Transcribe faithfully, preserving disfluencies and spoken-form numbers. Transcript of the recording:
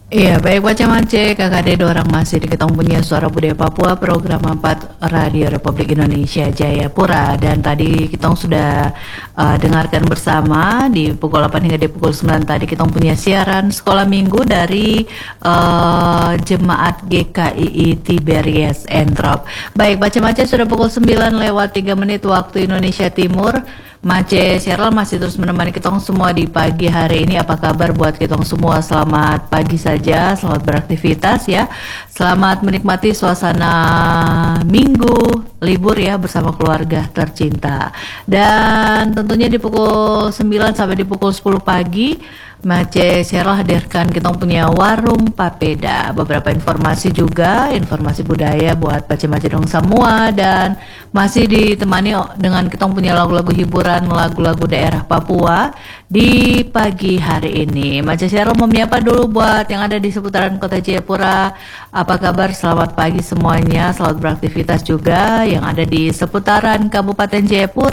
Iya, baik Mace-Mace, K K D Dorang masih di Ketong punya Suara Budaya Papua, program empat Radio Republik Indonesia Jayapura. Dan tadi kita sudah uh, dengarkan bersama di pukul delapan hingga di pukul sembilan tadi kita punya siaran sekolah minggu dari uh, Jemaat G K I I Tiberias Entrop. Baik, Mace-Mace sudah pukul sembilan lewat tiga menit waktu Indonesia Timur. Mace Cheryl masih terus menemani kitong semua di pagi hari ini. Apa kabar buat kitong semua? Selamat pagi saja, selamat beraktivitas ya. Selamat menikmati suasana minggu libur ya bersama keluarga tercinta. Dan tentunya di pukul sembilan sampai di pukul sepuluh pagi Mace Cheryl hadirkan kita punya warung papeda, beberapa informasi juga, informasi budaya buat mace-mace dong semua, dan masih ditemani dengan kita punya lagu-lagu hiburan, lagu-lagu daerah Papua di pagi hari ini. Mace Cheryl mau menyapa dulu buat yang ada di seputaran kota Jayapura. Apa kabar? Selamat pagi semuanya, selamat beraktivitas juga yang ada di seputaran Kabupaten Jayapura.